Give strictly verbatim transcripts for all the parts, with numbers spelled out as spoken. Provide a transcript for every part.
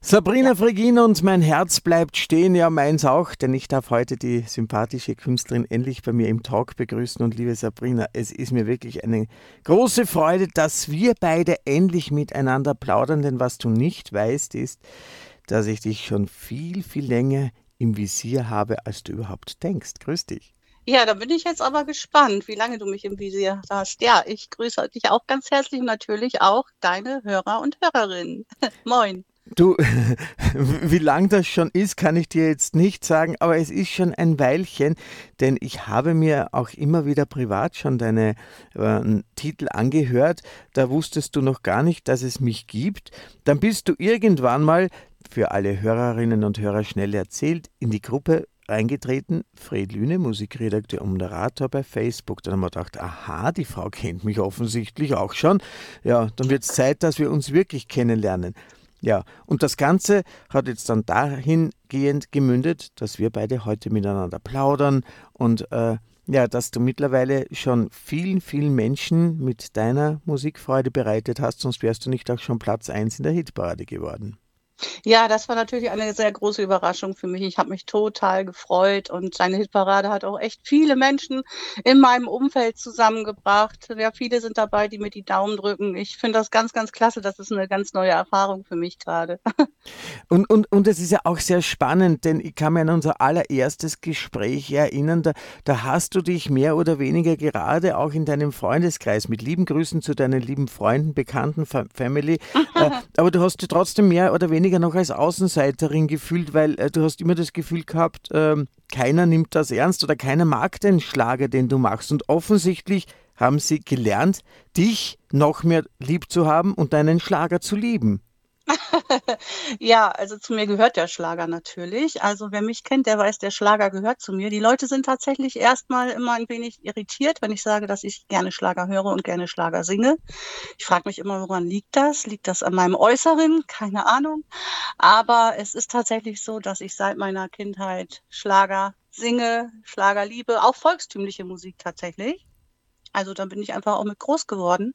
Sabrina Ja. Fregin und mein Herz bleibt stehen, ja meins auch, denn ich darf heute die sympathische Künstlerin endlich bei mir im Talk begrüßen. Und liebe Sabrina, es ist mir wirklich eine große Freude, dass wir beide endlich miteinander plaudern, denn was du nicht weißt ist, dass ich dich schon viel, viel länger im Visier habe, als du überhaupt denkst. Grüß dich. Ja, da bin ich jetzt aber gespannt, wie lange du mich im Visier hast. Ja, ich grüße dich auch ganz herzlich und natürlich auch deine Hörer und Hörerinnen. Moin. Du, wie lang das schon ist, kann ich dir jetzt nicht sagen, aber es ist schon ein Weilchen, denn ich habe mir auch immer wieder privat schon deine äh, Titel angehört. Da wusstest du noch gar nicht, dass es mich gibt. Dann bist du irgendwann mal, für alle Hörerinnen und Hörer schnell erzählt, in die Gruppe eingetreten, Fred Lüne, Musikredakteur und Moderator bei Facebook. Dann haben wir gedacht, aha, die Frau kennt mich offensichtlich auch schon. Ja, dann wird es Zeit, dass wir uns wirklich kennenlernen. Ja, und das Ganze hat jetzt dann dahingehend gemündet, dass wir beide heute miteinander plaudern und äh, ja, dass du mittlerweile schon vielen, vielen Menschen mit deiner Musikfreude bereitet hast, sonst wärst du nicht auch schon Platz eins in der Hitparade geworden. Ja, das war natürlich eine sehr große Überraschung für mich. Ich habe mich total gefreut und deine Hitparade hat auch echt viele Menschen in meinem Umfeld zusammengebracht. Ja, viele sind dabei, die mir die Daumen drücken. Ich finde das ganz, ganz klasse. Das ist eine ganz neue Erfahrung für mich gerade. Und, und, und es ist ja auch sehr spannend, denn ich kann mich an unser allererstes Gespräch erinnern, da, da hast du dich mehr oder weniger gerade auch in deinem Freundeskreis, mit lieben Grüßen zu deinen lieben Freunden, Bekannten, Fa Family, äh, aber du hast dich trotzdem mehr oder weniger noch als Außenseiterin gefühlt, weil äh, du hast immer das Gefühl gehabt, ähm, keiner nimmt das ernst oder keiner mag den Schlager, den du machst. Und offensichtlich haben sie gelernt, dich noch mehr lieb zu haben und deinen Schlager zu lieben. Ja, also zu mir gehört der Schlager natürlich. Also wer mich kennt, der weiß, der Schlager gehört zu mir. Die Leute sind tatsächlich erstmal immer ein wenig irritiert, wenn ich sage, dass ich gerne Schlager höre und gerne Schlager singe. Ich frage mich immer, woran liegt das? Liegt das an meinem Äußeren? Keine Ahnung. Aber es ist tatsächlich so, dass ich seit meiner Kindheit Schlager singe, Schlager liebe, auch volkstümliche Musik tatsächlich. Also da bin ich einfach auch mit groß geworden.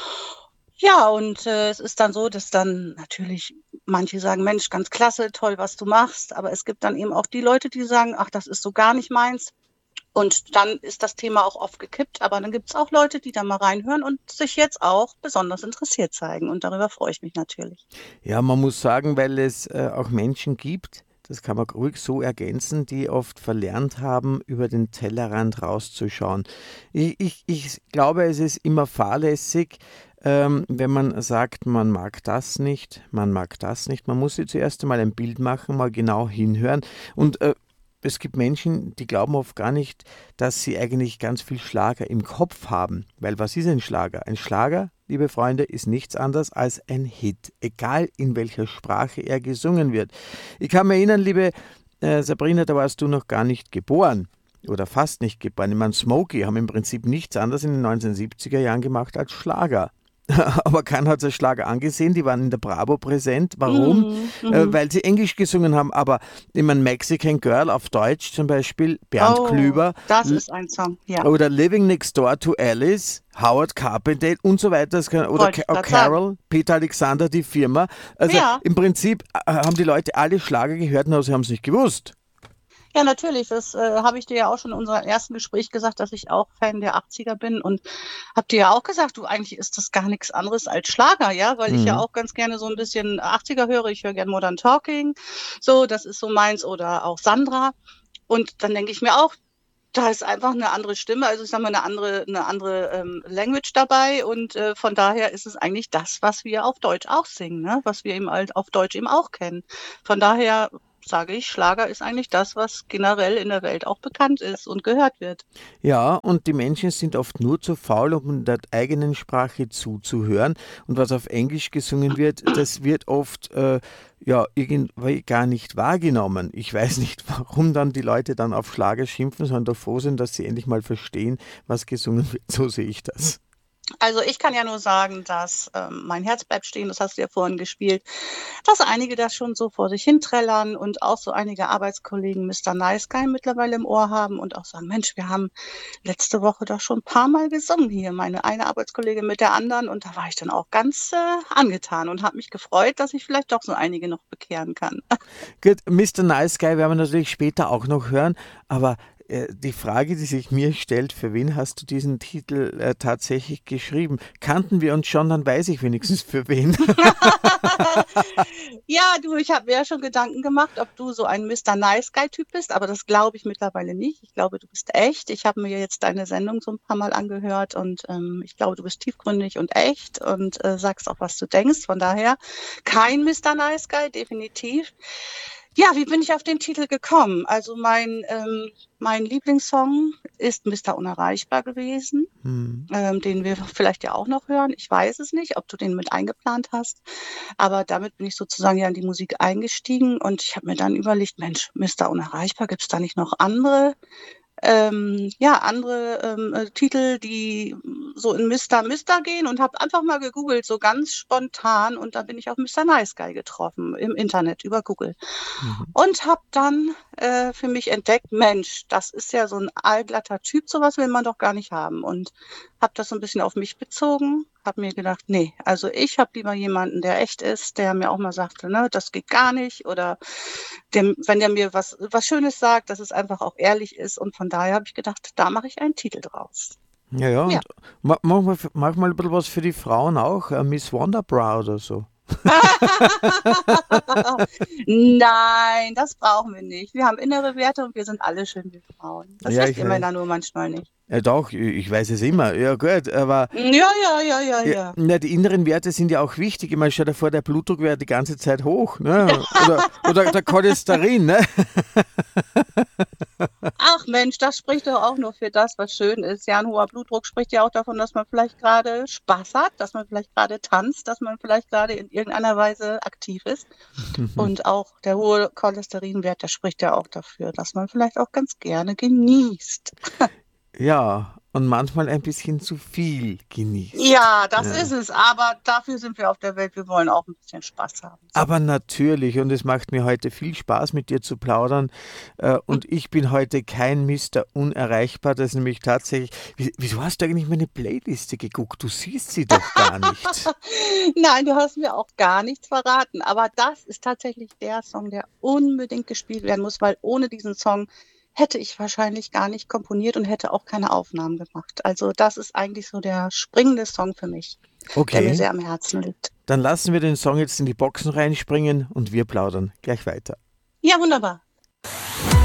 Ja, und äh, es ist dann so, dass dann natürlich manche sagen, Mensch, ganz klasse, toll, was du machst. Aber es gibt dann eben auch die Leute, die sagen, ach, das ist so gar nicht meins. Und dann ist das Thema auch oft gekippt. Aber dann gibt es auch Leute, die da mal reinhören und sich jetzt auch besonders interessiert zeigen. Und darüber freue ich mich natürlich. Ja, man muss sagen, weil es äh, auch Menschen gibt, das kann man ruhig so ergänzen, die oft verlernt haben, über den Tellerrand rauszuschauen. Ich, ich, ich glaube, es ist immer fahrlässig, ähm, wenn man sagt, man mag das nicht, man mag das nicht. Man muss sich zuerst einmal ein Bild machen, mal genau hinhören. Und äh, es gibt Menschen, die glauben oft gar nicht, dass sie eigentlich ganz viel Schlager im Kopf haben. Weil was ist ein Schlager? Ein Schlager, liebe Freunde, ist nichts anderes als ein Hit, egal in welcher Sprache er gesungen wird. Ich kann mich erinnern, liebe äh, Sabrina, da warst du noch gar nicht geboren oder fast nicht geboren. Ich meine, Smokey haben im Prinzip nichts anderes in den neunzehnhundertsiebziger Jahren gemacht als Schlager. Aber keiner hat als Schlager angesehen, die waren in der Bravo präsent. Warum? Mhm, Äh, mhm. weil sie Englisch gesungen haben. Aber ich meine, Mexican Girl auf Deutsch zum Beispiel, Bernd Oh, Klüber das l- ist ein Song. Ja, oder Living Next Door to Alice, Howard Carpendale und so weiter. Das kann, oder wollte Ca- ich oh, gerade sagen. Carol, Peter Alexander, die Firma. Also Ja. im Prinzip äh, haben die Leute alle Schlager gehört, nur sie haben es nicht gewusst. Ja, natürlich. Das äh, habe ich dir ja auch schon in unserem ersten Gespräch gesagt, dass ich auch Fan der achtziger bin und habe dir ja auch gesagt, du, eigentlich ist das gar nichts anderes als Schlager, ja, weil ich ja Mhm. auch ganz gerne so ein bisschen achtziger höre. Ich höre gerne Modern Talking, so, das ist so meins oder auch Sandra. Und dann denke ich mir auch, da ist einfach eine andere Stimme, also ich sage mal eine andere, eine andere ähm, Language dabei und äh, von daher ist es eigentlich das, was wir auf Deutsch auch singen, ne? Was wir eben halt auf Deutsch eben auch kennen. Von daher sage ich, Schlager ist eigentlich das, was generell in der Welt auch bekannt ist und gehört wird. Ja, und die Menschen sind oft nur zu faul, um in der eigenen Sprache zuzuhören. Und was auf Englisch gesungen wird, das wird oft äh, ja irgendwie gar nicht wahrgenommen. Ich weiß nicht, warum dann die Leute dann auf Schlager schimpfen, sondern doch froh sind, dass sie endlich mal verstehen, was gesungen wird. So sehe ich das. Also ich kann ja nur sagen, dass ähm, mein Herz bleibt stehen, das hast du ja vorhin gespielt, dass einige das schon so vor sich hinträllern und auch so einige Arbeitskollegen Mister Nice Guy mittlerweile im Ohr haben und auch sagen, Mensch, wir haben letzte Woche doch schon ein paar Mal gesungen hier, meine eine Arbeitskollegin mit der anderen und da war ich dann auch ganz äh, angetan und habe mich gefreut, dass ich vielleicht doch so einige noch bekehren kann. Gut, Mister Nice Guy werden wir natürlich später auch noch hören, aber äh, die Frage, die sich mir stellt, für wen hast du diesen Titel äh, tatsächlich geschrieben? Kannten wir uns schon, dann weiß ich wenigstens für wen. Ja, du, ich habe mir ja schon Gedanken gemacht, ob du so ein Mister Nice Guy-Typ bist, aber das glaube ich mittlerweile nicht. Ich glaube, du bist echt. Ich habe mir jetzt deine Sendung so ein paar Mal angehört und ähm, ich glaube, du bist tiefgründig und echt und äh, sagst auch, was du denkst. Von daher kein Mister Nice Guy, definitiv. Ja, wie bin ich auf den Titel gekommen? Also mein, ähm, mein Lieblingssong ist Mister Unerreichbar gewesen, Hm. ähm, den wir vielleicht ja auch noch hören. Ich weiß es nicht, ob du den mit eingeplant hast. Aber damit bin ich sozusagen ja in die Musik eingestiegen und ich habe mir dann überlegt, Mensch, Mister Unerreichbar, gibt es da nicht noch andere, ähm, ja, andere ähm, äh, Titel, die so in Mister Mister gehen und habe einfach mal gegoogelt, so ganz spontan und da bin ich auf Mister Nice Guy getroffen im Internet über Google Mhm. und habe dann äh, für mich entdeckt, Mensch, das ist ja so ein allglatter Typ, sowas will man doch gar nicht haben und habe das so ein bisschen auf mich bezogen, habe mir gedacht, nee, also ich habe lieber jemanden, der echt ist, der mir auch mal sagte, ne, das geht gar nicht oder dem, wenn der mir was, was Schönes sagt, dass es einfach auch ehrlich ist und von daher habe ich gedacht, da mache ich einen Titel draus. Ja, ja, Ja. und ma mach mal, mach mal ein bisschen was für die Frauen auch, äh, Miss Wonderbra oder so. Nein, das brauchen wir nicht. Wir haben innere Werte und wir sind alle schön wie Frauen. Das Ja, wisst ich ihr weiß. Männer nur manchmal nicht. Ja, doch, ich ich weiß es immer. Ja, gut, aber Ja, ja, ja, ja, ja, ja. na, die inneren Werte sind ja auch wichtig. Ich meine, stell dir vor, der Blutdruck wäre die ganze Zeit hoch, ne? Oder, oder der Cholesterin, ne? Ach Mensch, das spricht doch auch nur für das, was schön ist. Ja, ein hoher Blutdruck spricht ja auch davon, dass man vielleicht gerade Spaß hat, dass man vielleicht gerade tanzt, dass man vielleicht gerade in irgendeiner Weise aktiv ist. Und auch der hohe Cholesterinwert, der spricht ja auch dafür, dass man vielleicht auch ganz gerne genießt. Ja, und manchmal ein bisschen zu viel genießt. Ja, das Ja. ist es. Aber dafür sind wir auf der Welt. Wir wollen auch ein bisschen Spaß haben. So. Aber natürlich, und es macht mir heute viel Spaß, mit dir zu plaudern. Äh, Und ich bin heute kein Mister Unerreichbar. Das ist nämlich tatsächlich. Wie- Wieso hast du eigentlich meine Playliste geguckt? Du siehst sie doch gar nicht. Nein, du hast mir auch gar nichts verraten. Aber das ist tatsächlich der Song, der unbedingt gespielt werden muss, weil ohne diesen Song hätte ich wahrscheinlich gar nicht komponiert und hätte auch keine Aufnahmen gemacht. Also das ist eigentlich so der springende Song für mich, der mir Okay, sehr am Herzen liegt. dann lassen wir den Song jetzt in die Boxen reinspringen und wir plaudern gleich weiter. Ja, wunderbar.